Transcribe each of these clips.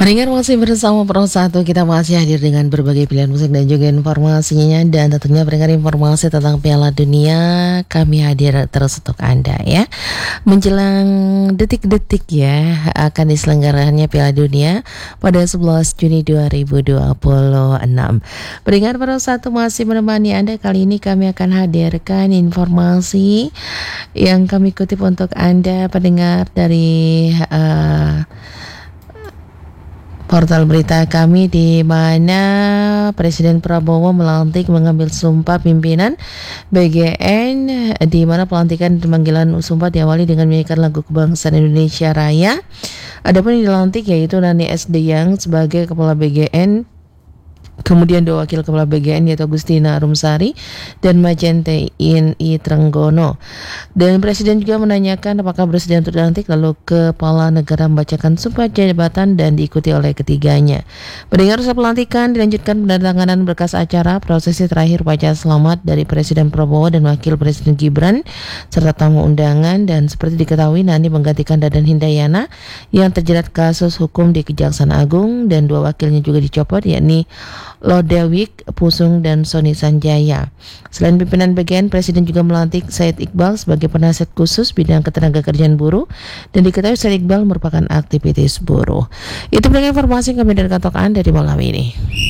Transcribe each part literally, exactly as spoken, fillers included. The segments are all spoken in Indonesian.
Pendengar masih bersama Pro satu, kita masih hadir dengan berbagai pilihan musik dan juga informasinya. Dan tentunya pendengar informasi tentang Piala Dunia kami hadir terus untuk Anda ya. Menjelang detik-detik ya akan diselenggarakannya Piala Dunia pada sebelas Juni dua ribu dua puluh enam. Pendengar Pro satu masih menemani Anda. Kali ini kami akan hadirkan informasi yang kami kutip untuk Anda pendengar dari uh, portal berita kami, di mana Presiden Prabowo melantik mengambil sumpah pimpinan B G N, di mana pelantikan pemanggilan sumpah diawali dengan menyanyikan lagu kebangsaan Indonesia Raya. Adapun yang dilantik yaitu Nani S. Deyang sebagai Kepala B G N, kemudian dua wakil kepala B G N yaitu Agustina Arumsari dan Majente I Trenggono. Dan Presiden juga menanyakan apakah Presiden untuk dilantik, lalu Kepala Negara membacakan sumpah jabatan dan diikuti oleh ketiganya. Pendengar, setelah pelantikan dilanjutkan penandatanganan berkas acara prosesi terakhir baca selamat dari Presiden Prabowo dan Wakil Presiden Gibran serta tamu undangan. Dan seperti diketahui, Nani menggantikan Dadan Hindayana yang terjerat kasus hukum di Kejaksaan Agung, dan dua wakilnya juga dicopot, yakni Lodewijk Pusung dan Sony Sanjaya. Selain pimpinan B G N, Presiden juga melantik Said Iqbal sebagai penasihat khusus bidang ketenagakerjaan buruh, dan diketahui Said Iqbal merupakan aktivis buruh. Itu pendengar informasi yang kami dari kantor Anda di malam ini.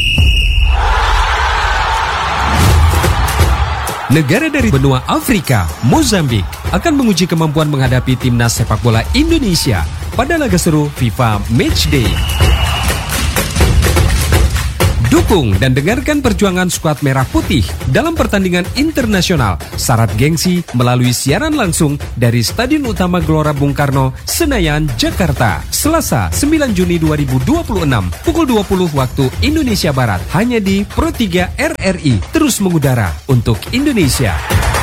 Negara dari benua Afrika, Mozambik, akan menguji kemampuan menghadapi timnas sepak bola Indonesia pada laga seru FIFA Matchday. Dukung dan dengarkan perjuangan skuad Merah Putih dalam pertandingan internasional syarat gengsi melalui siaran langsung dari Stadion Utama Gelora Bung Karno, Senayan, Jakarta. Selasa sembilan Juni dua ribu dua puluh enam pukul dua puluh waktu Indonesia Barat, hanya di Pro tiga R R I, terus mengudara untuk Indonesia.